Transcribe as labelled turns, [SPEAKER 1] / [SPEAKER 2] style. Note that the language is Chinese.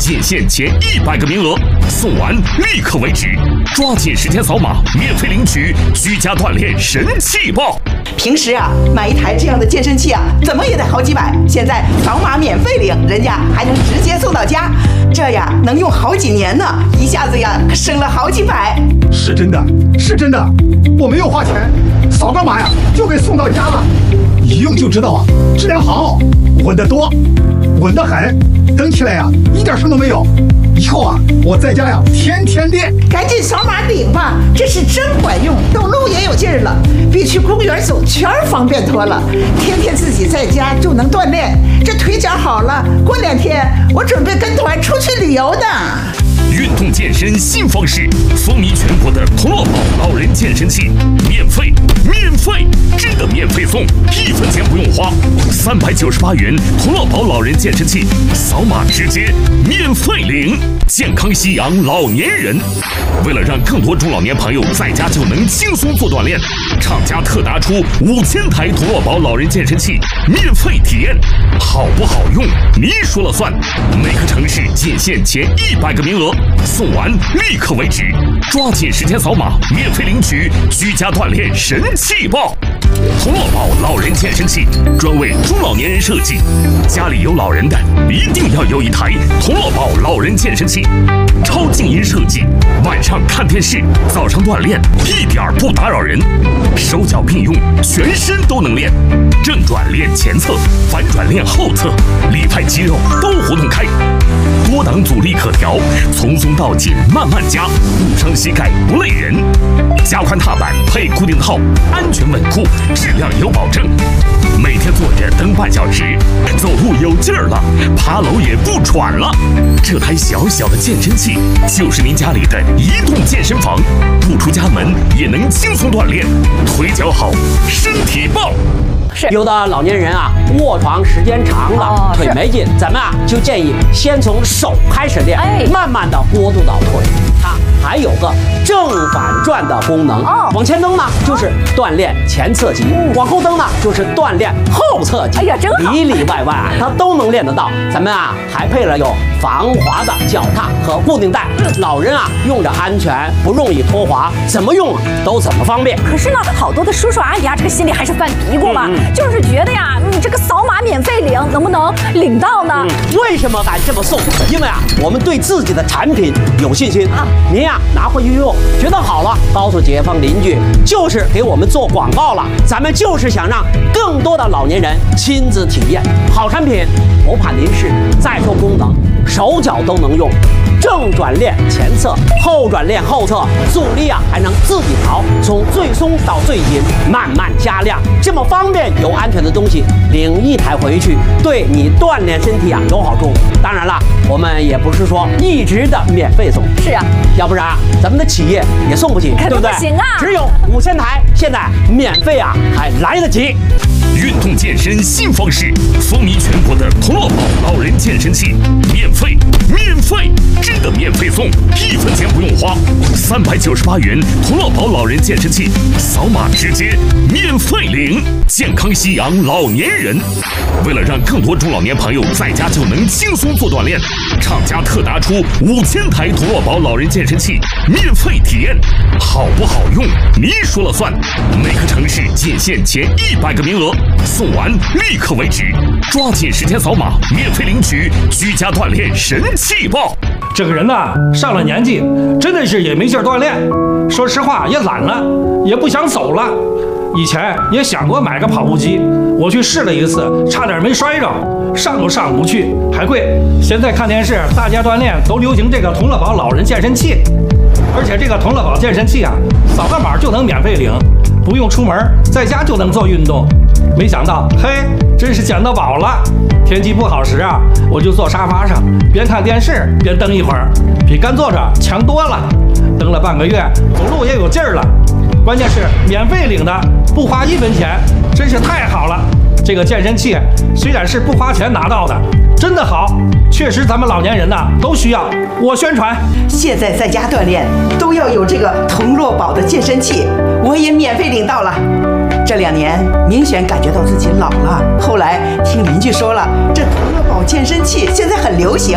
[SPEAKER 1] 仅限前100个名额，送完立刻为止，抓紧时间扫码，免费领取居家锻炼神器包。
[SPEAKER 2] 平时啊，买一台这样的健身器啊，怎么也得好几百，现在扫码免费领，人家还能直接送到家，这呀能用好几年呢，一下子呀省了好几百。
[SPEAKER 3] 是真的，是真的，我没有花钱，扫个码呀就给送到家了，一用就知道啊，质量好，稳得多，稳得很，蹬起来呀一点声都没有。以后啊，我在家呀天天练。
[SPEAKER 2] 赶紧扫码领吧，这是真管用，走路也有劲儿了，比去公园走圈方便多了。天天自己在家就能锻炼，这腿脚好了，过2天我准备跟团出去旅游呢。
[SPEAKER 1] 运动健身新方式，风靡全国的童乐宝老人健身器，免费，真的免费送，1分钱不用花，398元童乐宝老人健身器，扫码直接免费领，健康夕阳老年人。为了让更多中老年朋友在家就能轻松做锻炼，厂家特拿出5000台童乐宝老人健身器免费体验，好不好用你说了算。每个城市仅限前100个名额，送完立刻为止，抓紧时间扫码，免费领取居家锻炼神器包。童乐宝老人健身器专为中老年人设计，家里有老人的一定要有一台童乐宝老人健身器，超静音设计，晚上看电视，早上锻炼一点不打扰人，手脚并用，全身都能练，正转练前侧，反转练后侧，里派肌肉都活动开，多档阻力可调，从松到紧慢慢加，不伤膝盖不累人，加宽踏板配固定套，安全稳固，质量有保证。每天坐着蹬半小时，走路有劲儿了，爬楼也不喘了。这台小小的健身器就是您家里的移动健身房，不出家门也能轻松锻炼，腿脚好，身体棒。
[SPEAKER 4] 有的老年人啊，卧床时间长了，腿没劲，咱们啊就建议先从手开始练，慢慢的过渡到腿。它还有个正反转的功能，往前蹬呢就是锻炼前侧肌，往后蹬呢就是锻炼后侧肌。哎呀，真好，里里外外啊它都能练得到。咱们啊还配了有防滑的脚踏和固定带，老人啊用着安全，不容易脱滑，怎么用都怎么方便。
[SPEAKER 5] 可是呢，好多的叔叔阿姨啊，这个心里还是犯嘀咕嘛，就是觉得呀，你这个扫码免费领，能不能领到呢？
[SPEAKER 4] 为什么敢这么送？因为啊，我们对自己的产品有信心啊。您呀拿回去用，觉得好了，告诉街坊邻居，就是给我们做广告了。咱们就是想让更多的老年人亲自体验好产品，不怕您是。再说功能，手脚都能用。正转练前侧，后转练后侧，阻力啊还能自己调，从最松到最紧，慢慢加量，这么方便又安全的东西，领一台回去，对你锻炼身体啊有好处。当然了，我们也不是说一直的免费送，
[SPEAKER 5] 是啊，
[SPEAKER 4] 要不然咱们的企业也送不起，对不对？
[SPEAKER 5] 不行啊，
[SPEAKER 4] 只有5000台，现在免费啊还来得及。
[SPEAKER 1] 运动健身新方式，风靡全国的童乐宝老人健身器，免费，真的免费送，1分钱不用花，398元童乐宝老人健身器，扫码直接免费领，健康夕阳老年人。为了让更多中老年朋友在家就能轻松做锻炼，厂家特拿出5000台童乐宝老人健身器免费体验，好不好用你说了算。每个城市仅限前100个名额，送完立刻为止，抓紧时间扫码，免费领取居家锻炼神器包。
[SPEAKER 6] 这个人呐，上了年纪，真的是也没劲儿锻炼，说实话也懒了，也不想走了。以前也想过买个跑步机，我去试了一次，差点没摔着，上都上不去，还贵。现在看电视，大家锻炼都流行这个童乐宝老人健身器，而且这个童乐宝健身器啊，扫个码就能免费领，不用出门，在家就能做运动。没想到，嘿，真是捡到宝了！天气不好时啊，我就坐沙发上，边看电视边蹬一会儿，比干坐着强多了。蹬了半个月，走路也有劲儿了。关键是免费领的，不花1分钱，真是太好了。这个健身器虽然是不花钱拿到的，真的好，确实咱们老年人呐都需要。我宣传，
[SPEAKER 2] 现在在家锻炼都要有这个童乐宝的健身器，我也免费领到了。这2年明显感觉到自己老了，后来听邻居说了，这童乐宝健身器现在很流行，